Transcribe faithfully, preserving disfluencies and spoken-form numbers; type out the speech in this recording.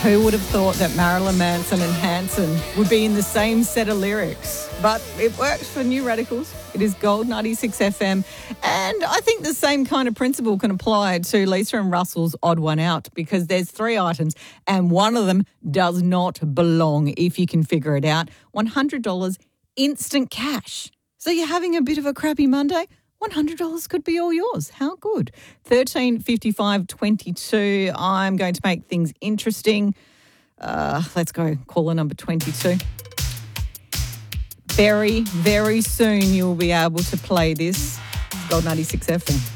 Who would have thought that Marilyn Manson and Hanson would be in the same set of lyrics? But it works for New Radicals. It is Gold ninety-six F M. And I think the same kind of principle can apply to Lisa and Russell's Odd One Out, because there's three items and one of them does not belong, if you can figure it out. one hundred dollars instant cash. So you're having a bit of a crappy Monday? one hundred dollars could be all yours. How good? thirteen fifty-five twenty-two. I'm going to make things interesting. Uh, let's go. Caller number twenty-two. Very, very soon you'll be able to play this. Gold ninety-six F M.